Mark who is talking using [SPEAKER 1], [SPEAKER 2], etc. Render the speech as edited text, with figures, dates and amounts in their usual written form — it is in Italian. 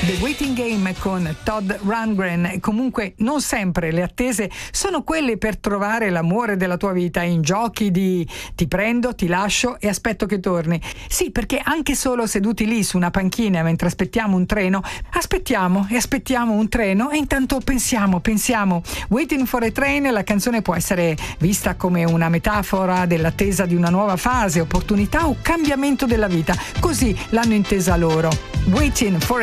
[SPEAKER 1] The Waiting Game con Todd Rundgren. Comunque non sempre le attese sono quelle per trovare l'amore della tua vita, in giochi di ti prendo, ti lascio e aspetto che torni. Sì, perché anche solo seduti lì su una panchina mentre aspettiamo un treno, aspettiamo un treno e intanto pensiamo. Waiting for a Train, la canzone può essere vista come una metafora dell'attesa di una nuova fase, opportunità o cambiamento della vita. Così l'hanno intesa loro. Waiting for